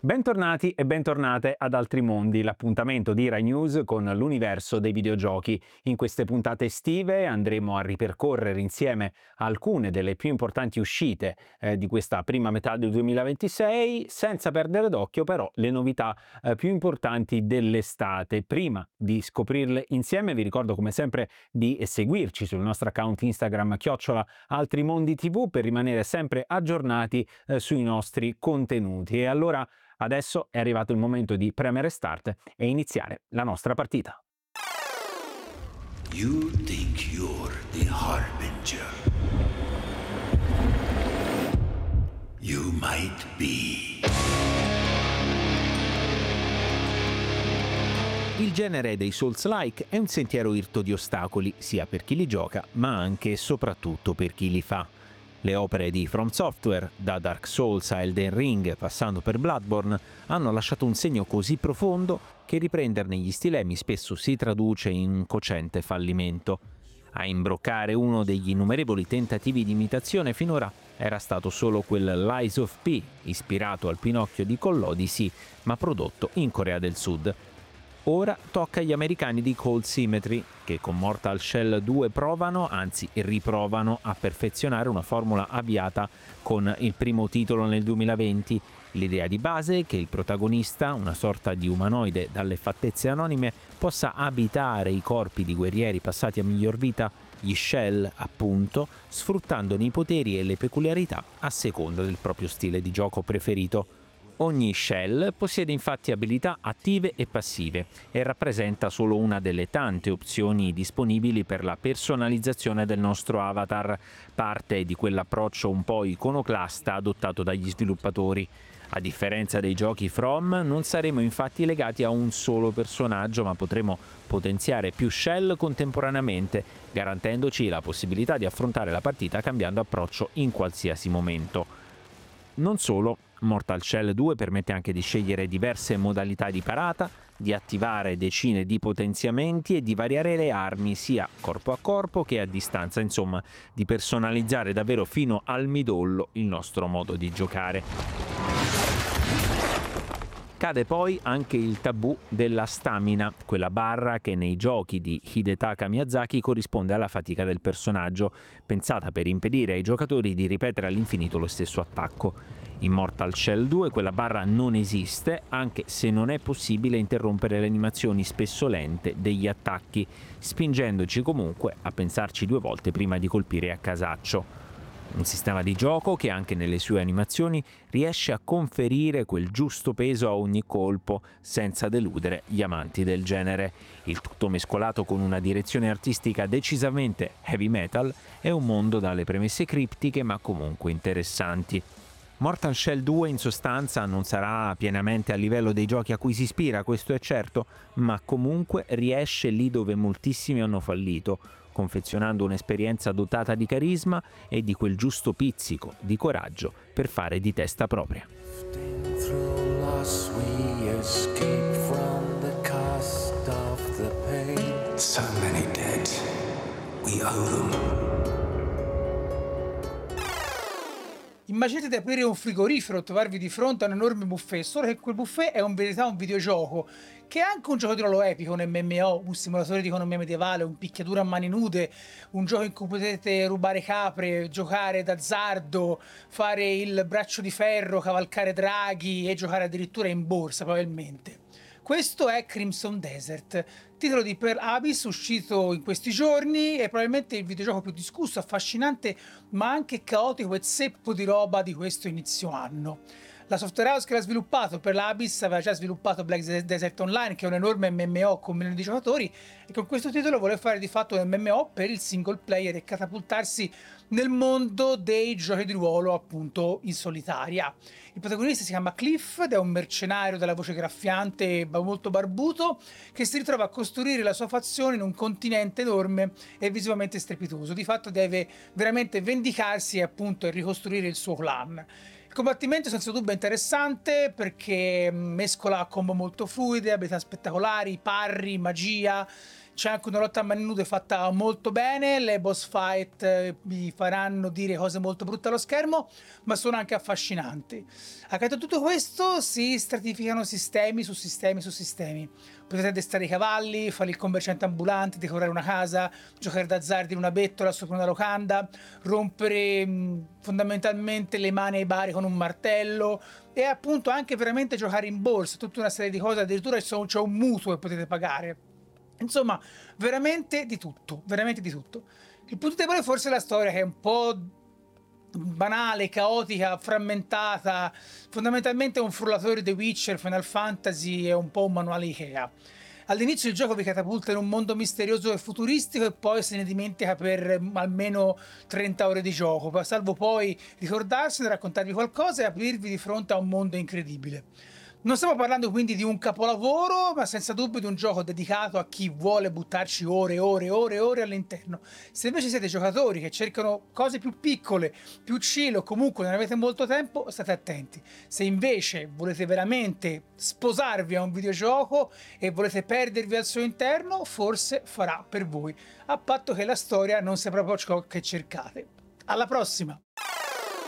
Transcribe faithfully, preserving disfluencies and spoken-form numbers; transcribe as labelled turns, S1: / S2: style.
S1: Bentornati e bentornate ad Altri Mondi, l'appuntamento di Rai News con l'universo dei videogiochi. In queste puntate estive andremo a ripercorrere insieme alcune delle più importanti uscite eh, di questa prima metà del duemilaventisei, senza perdere d'occhio però le novità eh, più importanti dell'estate. Prima di scoprirle insieme vi ricordo come sempre di seguirci sul nostro account Instagram chiocciola Altri Mondi T V per rimanere sempre aggiornati eh, sui nostri contenuti. E allora adesso è arrivato il momento di premere start e iniziare la nostra partita.
S2: You think you're the Harbinger. You might be.
S1: Il genere dei Souls-like è un sentiero irto di ostacoli, sia per chi li gioca, ma anche e soprattutto per chi li fa. Le opere di From Software, da Dark Souls a Elden Ring, passando per Bloodborne, hanno lasciato un segno così profondo che riprenderne gli stilemi spesso si traduce in un cocente fallimento. A imbroccare uno degli innumerevoli tentativi di imitazione finora era stato solo quel Lies of P, ispirato al Pinocchio di Collodisi, ma prodotto in Corea del Sud. Ora tocca agli americani di Cold Symmetry, che con Mortal Shell due provano, anzi riprovano, a perfezionare una formula avviata con il primo titolo nel duemilaventi. L'idea di base è che il protagonista, una sorta di umanoide dalle fattezze anonime, possa abitare i corpi di guerrieri passati a miglior vita, gli Shell appunto, sfruttandone i poteri e le peculiarità a seconda del proprio stile di gioco preferito. Ogni shell possiede infatti abilità attive e passive e rappresenta solo una delle tante opzioni disponibili per la personalizzazione del nostro avatar, parte di quell'approccio un po' iconoclasta adottato dagli sviluppatori. A differenza dei giochi From, non saremo infatti legati a un solo personaggio, ma potremo potenziare più shell contemporaneamente, garantendoci la possibilità di affrontare la partita cambiando approccio in qualsiasi momento. Non solo, Mortal Shell due permette anche di scegliere diverse modalità di parata, di attivare decine di potenziamenti e di variare le armi sia corpo a corpo che a distanza, insomma, di personalizzare davvero fino al midollo il nostro modo di giocare. Cade poi anche il tabù della stamina, quella barra che nei giochi di Hidetaka Miyazaki corrisponde alla fatica del personaggio, pensata per impedire ai giocatori di ripetere all'infinito lo stesso attacco. In Mortal Shell due quella barra non esiste, anche se non è possibile interrompere le animazioni spesso lente degli attacchi, spingendoci comunque a pensarci due volte prima di colpire a casaccio. Un sistema di gioco che anche nelle sue animazioni riesce a conferire quel giusto peso a ogni colpo senza deludere gli amanti del genere. Il tutto mescolato con una direzione artistica decisamente heavy metal è un mondo dalle premesse criptiche ma comunque interessanti. Mortal Shell due in sostanza non sarà pienamente a livello dei giochi a cui si ispira, questo è certo, ma comunque riesce lì dove moltissimi hanno fallito, confezionando un'esperienza dotata di carisma e di quel giusto pizzico di coraggio per fare di testa propria.
S2: So many dead. We owe them.
S3: Immaginate di aprire un frigorifero e trovarvi di fronte a un enorme buffet, solo che quel buffet è in verità un videogioco, che è anche un gioco di ruolo epico, un M M O, un simulatore di economia medievale, un picchiaduro a mani nude, un gioco in cui potete rubare capre, giocare d'azzardo, fare il braccio di ferro, cavalcare draghi e giocare addirittura in borsa probabilmente. Questo è Crimson Desert, titolo di Pearl Abyss uscito in questi giorni e probabilmente il videogioco più discusso, affascinante ma anche caotico e zeppo di roba di questo inizio anno. La software house che l'ha sviluppato, Pearl Abyss, aveva già sviluppato Black Desert Online, che è un enorme M M O con milioni di giocatori, e con questo titolo vuole fare di fatto un M M O per il single player e catapultarsi nel mondo dei giochi di ruolo appunto in solitaria. Il protagonista si chiama Cliff ed è un mercenario dalla voce graffiante e molto barbuto che si ritrova a costruire la sua fazione in un continente enorme e visivamente strepitoso. Di fatto deve veramente vendicarsi e appunto ricostruire il suo clan. Il combattimento è senza dubbio interessante perché mescola combo molto fluide, abilità spettacolari, parry, magia, c'è anche una lotta a mani nude fatta molto bene, le boss fight eh, vi faranno dire cose molto brutte allo schermo, ma sono anche affascinanti. Accanto a tutto questo si stratificano sistemi su sistemi su sistemi. Potete addestrare i cavalli, fare il commerciante ambulante, decorare una casa, giocare d'azzardo in una bettola sopra una locanda, rompere mh, fondamentalmente le mani ai bari con un martello e appunto anche veramente giocare in borsa, tutta una serie di cose, addirittura c'è un mutuo che potete pagare. Insomma, veramente di tutto, veramente di tutto. Il punto debole forse è la storia, che è un po' banale, caotica, frammentata, fondamentalmente è un frullatore The Witcher, Final Fantasy e un po' un manuale Ikea. All'inizio il gioco vi catapulta in un mondo misterioso e futuristico e poi se ne dimentica per almeno trenta ore di gioco, salvo poi ricordarsene, raccontarvi qualcosa e aprirvi di fronte a un mondo incredibile. Non stiamo parlando quindi di un capolavoro, ma senza dubbio di un gioco dedicato a chi vuole buttarci ore e ore e ore e ore all'interno. Se invece siete giocatori che cercano cose più piccole, più chill o comunque non avete molto tempo, state attenti. Se invece volete veramente sposarvi a un videogioco e volete perdervi al suo interno, forse farà per voi, a patto che la storia non sia proprio ciò che cercate. Alla prossima!